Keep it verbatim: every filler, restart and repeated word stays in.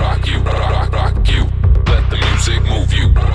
rock you, rock, rock you. Let the music move you.